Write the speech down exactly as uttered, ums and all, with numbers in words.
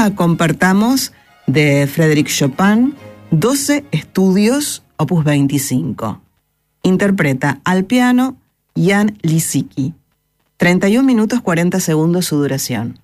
ahora compartamos de Frédéric Chopin, doce Estudios, opus veinticinco. Interpreta al piano Jan Lisicki. treinta y un minutos cuarenta segundos su duración.